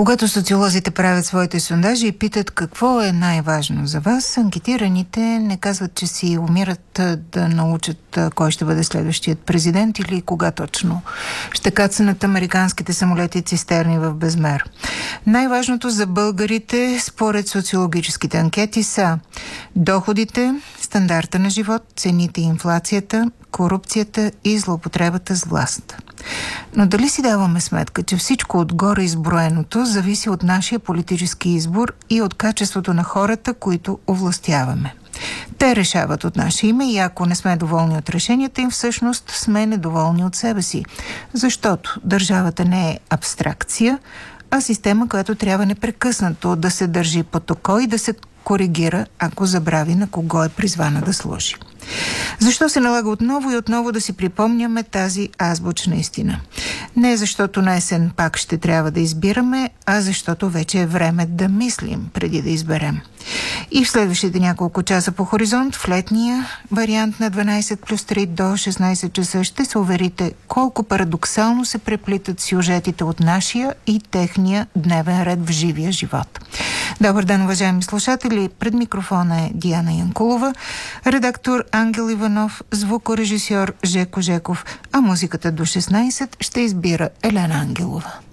Когато социолозите правят своите сондажи и питат какво е най-важно за вас, анкетираните не казват, че си умират да научат кой ще бъде следващият президент или кога точно ще кацнат американските самолети цистерни в безмер. Най-важното за българите, според социологическите анкети, са доходите, стандарта на живот, цените и инфлацията, корупцията и злоупотребата с власт. Но дали си даваме сметка, че всичко отгоре изброеното зависи от нашия политически избор и от качеството на хората, които овластяваме? Те решават от наше име и ако не сме доволни от решенията им, всъщност сме недоволни от себе си. Защото държавата не е абстракция, а система, която трябва непрекъснато да се държи под око и да се коригира, ако забрави на кого е призвана да служи. Защо се налага отново и отново да си припомняме тази азбучна истина? Не защото на есен пак ще трябва да избираме, а защото вече е време да мислим преди да изберем. И в следващите няколко часа по Хоризонт, в летния вариант на 12+3 до 16 часа, ще се уверите колко парадоксално се преплитат сюжетите от нашия и техния дневен ред в живия живот. Добър ден, уважаеми слушатели! Пред микрофона е Диана Янкулова, редактор Ангел Иванов, звукорежисьор Жеко Жеков, а музиката до 16 ще избира Елена Ангелова.